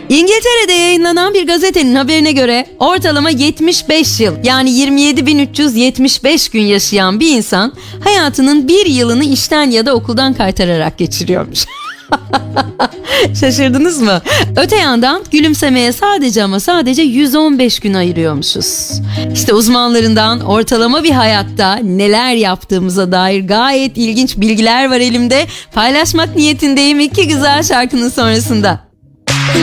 İngiltere'de yayınlanan bir gazetenin haberine göre ortalama 75 yıl yani 27.375 gün yaşayan bir insan hayatının bir yılını işten ya da okuldan kaytararak geçiriyormuş. Şaşırdınız mı? Öte yandan gülümsemeye sadece ama sadece 115 gün ayırıyormuşuz. İşte uzmanlarından ortalama bir hayatta neler yaptığımıza dair gayet ilginç bilgiler var elimde. Paylaşmak niyetindeyim iki güzel şarkının sonrasında.